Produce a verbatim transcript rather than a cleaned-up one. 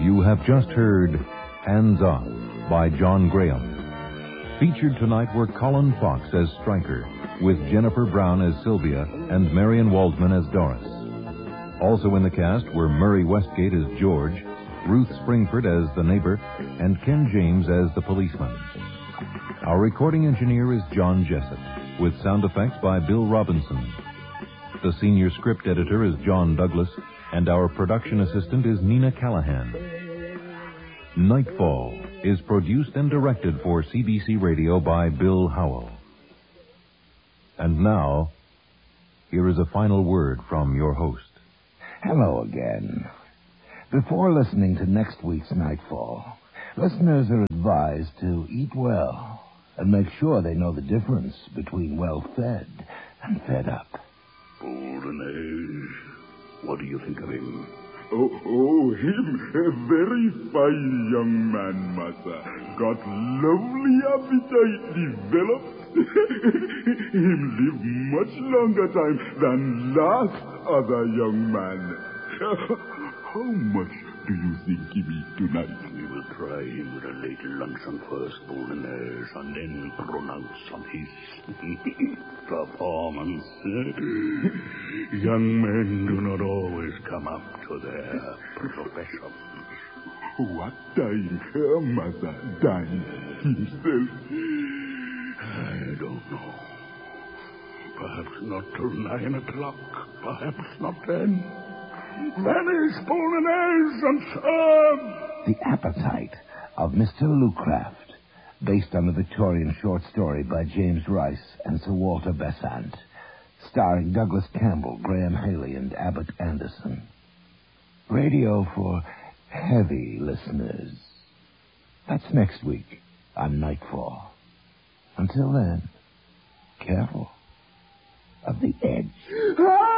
You have just heard Hands Off by John Graham. Featured tonight were Colin Fox as Stryker, with Jennifer Brown as Sylvia and Marion Waldman as Doris. Also in the cast were Murray Westgate as George, Ruth Springford as the neighbor, and Ken James as the policeman. Our recording engineer is John Jessup, with sound effects by Bill Robinson. The senior script editor is John Douglas, and our production assistant is Nina Callahan. Nightfall is produced and directed for C B C Radio by Bill Howell. And now, here is a final word from your host. Hello again. Before listening to next week's Nightfall, listeners are advised to eat well and make sure they know the difference between well-fed and fed up. Bolognese. What do you think of him? Oh, oh, him, a very fine young man, Massa. Got lovely appetite developed. Him live much longer time than last other young man. How much do you think he eat tonight? We will try him with a late luncheon first, Bolognese, and then pronounce on his performance. Young men do not always come up to their profession. What time, uh, Massa, dine himself? I don't know. Perhaps not till nine o'clock. Perhaps not ten. Vanish, Bolognese, and serve! The Appetite of Mister Lucraft, based on the Victorian short story by James Rice and Sir Walter Besant, starring Douglas Campbell, Graham Haley, and Abbott Anderson. Radio for heavy listeners. That's next week on Nightfall. Until then, careful.